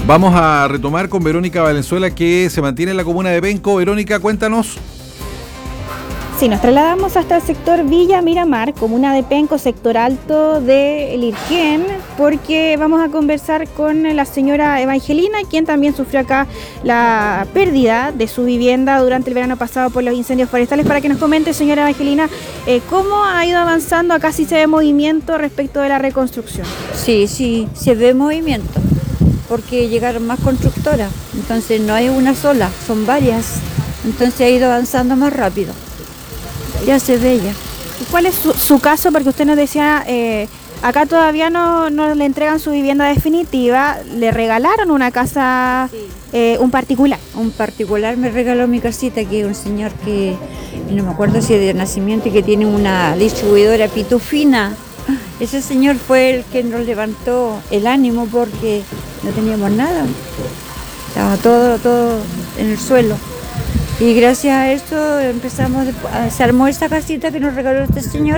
Vamos a retomar con Verónica Valenzuela, que se mantiene en la comuna de Penco. Verónica, cuéntanos. Sí, nos trasladamos hasta el sector Villa Miramar, comuna de Penco, sector alto de Lirquén, porque vamos a conversar con la señora Evangelina, quien también sufrió acá la pérdida de su vivienda durante el verano pasado por los incendios forestales, para que nos comente, señora Evangelina, cómo ha ido avanzando, acá si se ve movimiento respecto de la reconstrucción. Sí, se ve movimiento, porque llegaron más constructoras, entonces no hay una sola, son varias, entonces ha ido avanzando más rápido. Ya se ve ya. ¿Y cuál es su caso? Porque usted nos decía, acá todavía no le entregan su vivienda definitiva, le regalaron una casa, sí. Un particular. Un particular me regaló mi casita, que es un señor que, no me acuerdo si es de nacimiento, y que tiene una distribuidora pitufina. Ese señor fue el que nos levantó el ánimo porque no teníamos nada. Estaba todo en el suelo. Y gracias a eso se armó esta casita que nos regaló este señor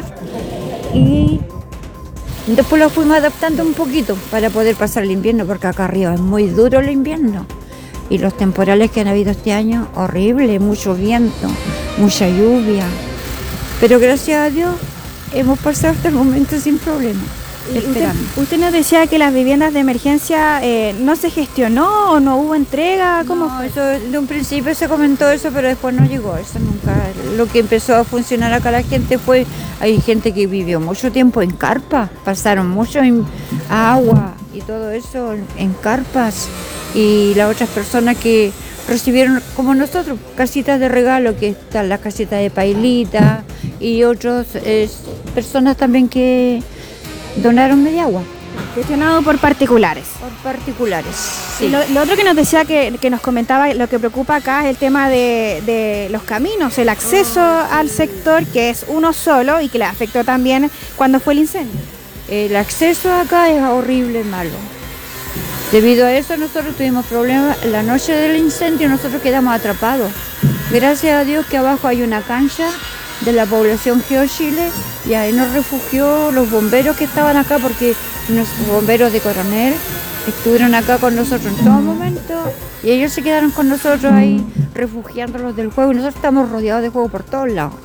y después lo fuimos adaptando un poquito para poder pasar el invierno, porque acá arriba es muy duro el invierno y los temporales que han habido este año, horrible, mucho viento, mucha lluvia, pero gracias a Dios hemos pasado hasta el momento sin problema. Usted nos decía que las viviendas de emergencia no se gestionó o no hubo entrega. ¿Cómo fue? Eso, de un principio se comentó eso, pero después no llegó eso nunca. Lo que empezó a funcionar acá la gente fue, hay gente que vivió mucho tiempo en carpa, pasaron mucho agua y todo eso en carpas, y las otras personas que recibieron, como nosotros, casitas de regalo, que están las casitas de pailita, y otras personas también que donaron media agua. Gestionado por particulares. Por particulares, sí. Y lo otro que nos decía, que nos comentaba, lo que preocupa acá es el tema de los caminos, el acceso al sector, que es uno solo y que le afectó también cuando fue el incendio. El acceso acá es horrible, malo. Debido a eso nosotros tuvimos problemas. La noche del incendio nosotros quedamos atrapados. Gracias a Dios que abajo hay una cancha de la población GeoChile, y ahí nos refugió los bomberos que estaban acá, porque los bomberos de Coronel estuvieron acá con nosotros en todo momento, y ellos se quedaron con nosotros ahí refugiándolos del fuego, y nosotros estamos rodeados de fuego por todos lados.